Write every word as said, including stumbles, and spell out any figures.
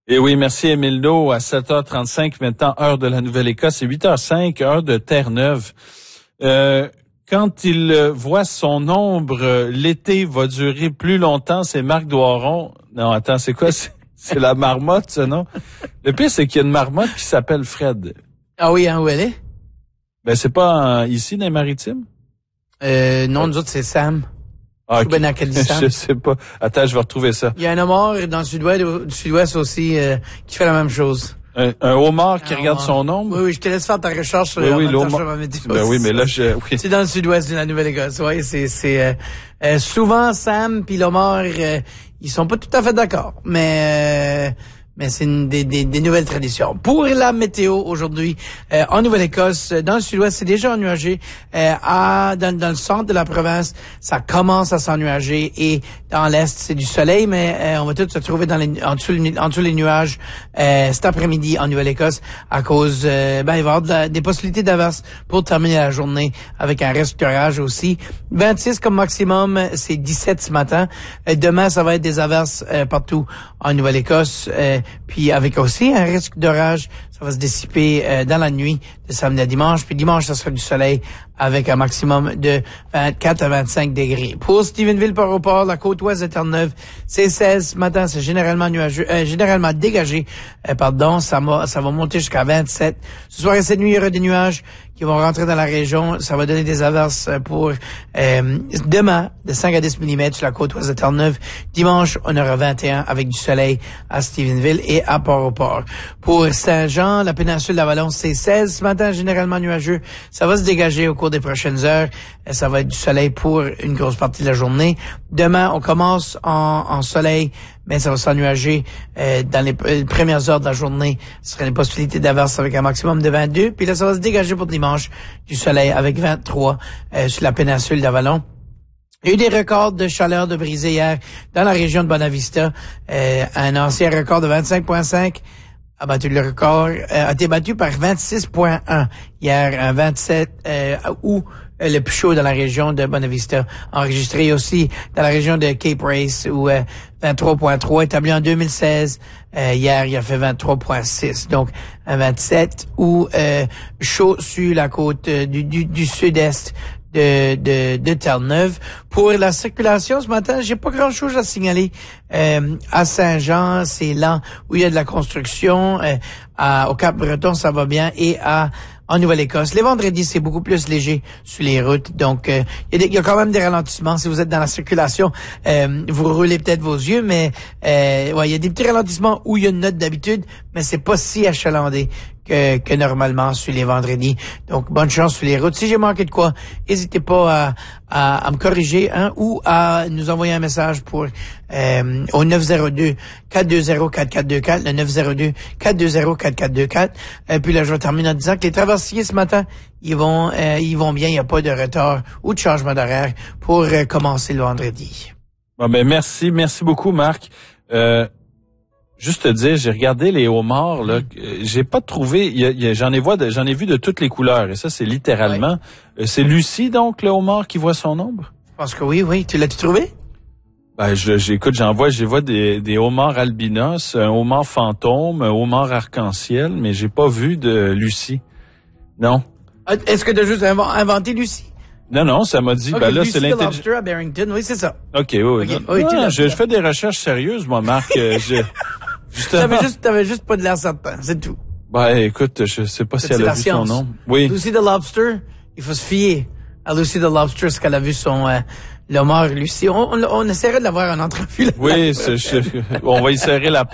Et oui, merci Émile à sept heures trente-cinq, maintenant, heure de la Nouvelle-Écosse, c'est huit heures cinq, heure de Terre-Neuve. Euh, quand il voit son ombre, l'été va durer plus longtemps, c'est Marc Doiron. Non, attends, c'est quoi? C'est, c'est la marmotte, ça, non? Le pire, c'est qu'il y a une marmotte qui s'appelle Fred. Ah oui, hein, où elle est? Ben, c'est pas euh, ici, dans les Maritimes? Euh, non, nous autres, c'est Sam. Ah, okay. Je sais pas. Attends, je vais retrouver ça. Il y a un homard dans le sud-ouest, du sud-ouest aussi euh, qui fait la même chose. Un, un homard qui un regarde homard. son ombre? Oui, oui, je te laisse faire ta recherche sur ben le oui, homard. Ben oui, mais là, je... Oui. C'est dans le sud-ouest de la Nouvelle-Écosse. Oui, c'est... c'est euh, euh, souvent, Sam puis l'homard, euh, ils sont pas tout à fait d'accord. Mais... Euh, Mais c'est une des, des, des nouvelles traditions. Pour la météo aujourd'hui, euh, en Nouvelle-Écosse, dans le sud-ouest, c'est déjà ennuagé. Euh, à, dans, dans le centre de la province, ça commence à s'ennuager. Et dans l'est, c'est du soleil, mais euh, on va tous se trouver dans les, en, dessous, en dessous les nuages euh, cet après-midi en Nouvelle-Écosse à cause, euh, ben, il va y avoir de la, des possibilités d'averse pour terminer la journée avec un risque d'orage aussi. vingt-six comme maximum, c'est dix-sept ce matin. Euh, demain, ça va être des averses euh, partout en Nouvelle-Écosse. Euh, Puis avec aussi un risque d'orage, ça va se dissiper euh, dans la nuit de samedi à dimanche. Puis dimanche, ça sera du soleil avec un maximum de vingt-quatre à vingt-cinq degrés. Pour Stephenville par rapport, la côte ouest de Terre-Neuve, c'est seize. Ce matin, c'est généralement nuageux, euh, généralement dégagé. Euh, pardon, ça va, ça va monter jusqu'à vingt-sept. Ce soir et cette nuit, il y aura des nuages qui vont rentrer dans la région. Ça va donner des averses pour euh, demain de cinq à dix millimètres sur la côte ouest de Terre-Neuve. Dimanche, on aura vingt et un avec du soleil à Stephenville et à Port-au-Port. Pour Saint-Jean, la péninsule d'Avalon, c'est seize. Ce matin, généralement nuageux. Ça va se dégager au cours des prochaines heures. Et ça va être du soleil pour une grosse partie de la journée. Demain, on commence en, en soleil, mais ça va s'ennuager euh, dans les, les premières heures de la journée. Ce serait une possibilité d'averse avec un maximum de vingt-deux. Puis là, ça va se dégager pour dimanche du soleil avec vingt-trois euh, sur la péninsule d'Avalon. Il y a eu des records de chaleur de brisé hier dans la région de Bonavista. Euh, un ancien record de vingt-cinq virgule cinq a battu le record, euh, a été battu par vingt-six virgule un hier, un vingt-sept euh, août, euh, le plus chaud dans la région de Bonavista. Enregistré aussi dans la région de Cape Race où euh, vingt-trois virgule trois, établi en deux mille seize. Euh, hier, il a fait vingt-trois virgule six. Donc, un vingt-sept août euh, chaud sur la côte euh, du, du, du sud-est de, de, de Terre-Neuve. Pour la circulation ce matin, j'ai pas grand chose à signaler. Euh, à Saint-Jean, c'est lent où il y a de la construction. Euh, à, au Cap-Breton, ça va bien. Et à en Nouvelle-Écosse, les vendredis, c'est beaucoup plus léger sur les routes. Donc, euh, il y a des, il y a quand même des ralentissements. Si vous êtes dans la circulation, euh, vous roulez peut-être vos yeux, mais euh, ouais, il y a des petits ralentissements où il y a une note d'habitude, mais c'est pas si achalandé que, que normalement sur les vendredis. Donc, bonne chance sur les routes. Si j'ai manqué de quoi, n'hésitez pas à, à, à me corriger hein, ou à nous envoyer un message pour euh, au neuf zéro deux, quatre deux zéro, quatre quatre deux quatre, le neuf zéro deux, quatre deux zéro, quatre quatre deux quatre. Et puis là, je vais terminer en disant que les traversiers ce matin, ils vont euh, ils vont bien, il n'y a pas de retard ou de changement d'horaire pour euh, commencer le vendredi. Bon, ben merci, merci beaucoup, Marc. Euh, juste te dire, j'ai regardé les homards, là, j'ai pas trouvé, y a, y a, j'en ai vu, j'en ai vu de toutes les couleurs, et ça, c'est littéralement, ouais. euh, c'est Lucie, donc, le homard qui voit son ombre? Je pense que oui, oui. Tu l'as-tu trouvé? Ben, je, j'écoute, j'en vois, je vois des, des homards albinos, un homard fantôme, un homard arc-en-ciel, mais j'ai pas vu de Lucie. Non. Est-ce que tu as juste inventé Lucie? Non, non, ça m'a dit, okay, ben là, Lucie c'est l'intelligence. Lobster à Barrington, oui, c'est ça. OK, oui, okay. Non, oui, non, je, je fais des recherches sérieuses, moi, Marc. je, justement. T'avais juste, t'avais juste pas de l'air certain, c'est tout. Ben, écoute, je sais pas si elle a vu son nom. Oui. Lucy the Lobster, il faut se fier à Lucy the Lobster, ce qu'elle a vu son, euh, l'homard Lucie. On, on, on essaierait de l'avoir en entrevue. Oui, c'est, je, on va y serrer la